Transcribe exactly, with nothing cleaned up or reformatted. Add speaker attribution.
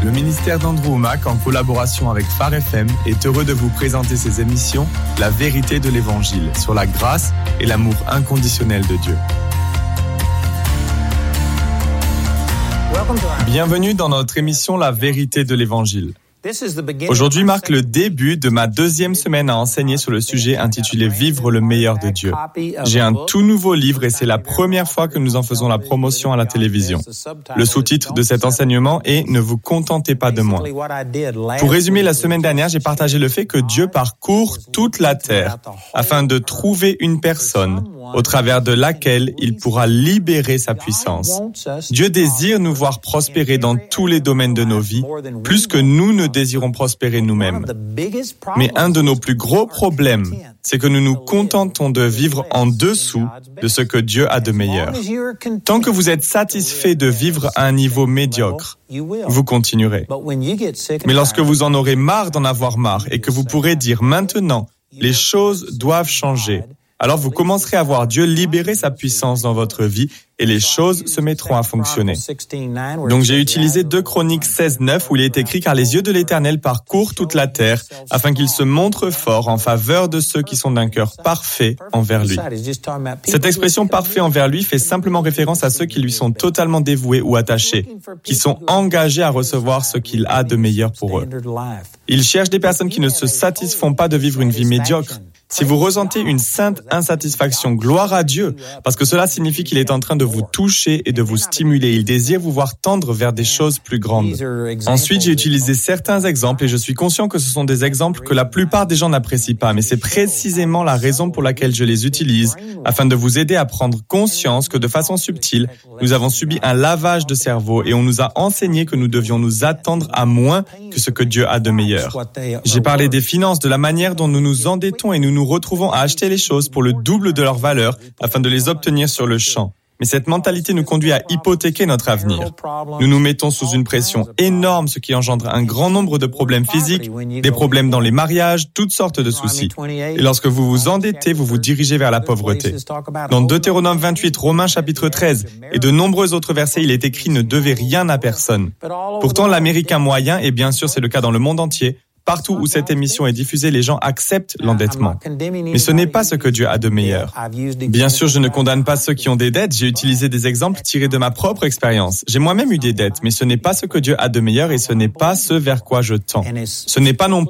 Speaker 1: Le ministère d'Andrew Wommack, en collaboration avec Phare F M, est heureux de vous présenter ses émissions « La vérité de l'Évangile » sur la grâce et l'amour inconditionnel de Dieu. Bienvenue dans notre émission « La vérité de l'Évangile ». Aujourd'hui marque le début de ma deuxième semaine à enseigner sur le sujet intitulé « Vivre le meilleur de Dieu ». J'ai un tout nouveau livre et c'est la première fois que nous en faisons la promotion à la télévision. Le sous-titre de cet enseignement est « Ne vous contentez pas de moi ». Pour résumer, la semaine dernière, j'ai partagé le fait que Dieu parcourt toute la terre afin de trouver une personne au travers de laquelle il pourra libérer sa puissance. Dieu désire nous voir prospérer dans tous les domaines de nos vies, plus que nous ne désirons prospérer nous-mêmes. Mais un de nos plus gros problèmes, c'est que nous nous contentons de vivre en dessous de ce que Dieu a de meilleur. Tant que vous êtes satisfait de vivre à un niveau médiocre, vous continuerez. Mais lorsque vous en aurez marre d'en avoir marre et que vous pourrez dire maintenant, les choses doivent changer, alors vous commencerez à voir Dieu libérer sa puissance dans votre vie et les choses se mettront à fonctionner. Donc j'ai utilisé deux Chroniques seize neuf où il est écrit « Car les yeux de l'Éternel parcourent toute la terre, afin qu'il se montre fort en faveur de ceux qui sont d'un cœur parfait envers lui. » Cette expression « parfait envers lui » fait simplement référence à ceux qui lui sont totalement dévoués ou attachés, qui sont engagés à recevoir ce qu'il a de meilleur pour eux. Il cherche des personnes qui ne se satisfont pas de vivre une vie médiocre. Si vous ressentez une sainte insatisfaction, gloire à Dieu, parce que cela signifie qu'il est en train de vous toucher et de vous stimuler. Il désire vous voir tendre vers des choses plus grandes. Ensuite, j'ai utilisé certains exemples et je suis conscient que ce sont des exemples que la plupart des gens n'apprécient pas, mais c'est précisément la raison pour laquelle je les utilise, afin de vous aider à prendre conscience que de façon subtile, nous avons subi un lavage de cerveau et on nous a enseigné que nous devions nous attendre à moins que ce que Dieu a de meilleur. J'ai parlé des finances, de la manière dont nous nous endettons et nous nous retrouvons à acheter les choses pour le double de leur valeur afin de les obtenir sur le champ. Mais cette mentalité nous conduit à hypothéquer notre avenir. Nous nous mettons sous une pression énorme, ce qui engendre un grand nombre de problèmes physiques, des problèmes dans les mariages, toutes sortes de soucis. Et lorsque vous vous endettez, vous vous dirigez vers la pauvreté. Dans Deutéronome vingt-huit, Romains chapitre treize et de nombreux autres versets, il est écrit « Ne devez rien à personne ». Pourtant, l'Américain moyen, et bien sûr c'est le cas dans le monde entier, partout où cette émission est diffusée, les gens acceptent l'endettement. Mais ce n'est pas ce que Dieu a de meilleur. Bien sûr, je ne condamne pas ceux qui ont des dettes. J'ai utilisé des exemples tirés de ma propre expérience. J'ai moi-même eu des dettes, mais ce n'est pas ce que Dieu a de meilleur et ce n'est pas ce vers quoi je tends. Ce n'est pas non